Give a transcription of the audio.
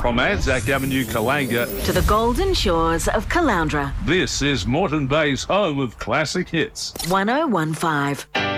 From Anzac Avenue, Kalanga, to the golden shores of Caloundra. this is Moreton Bay's home of classic hits. 1015.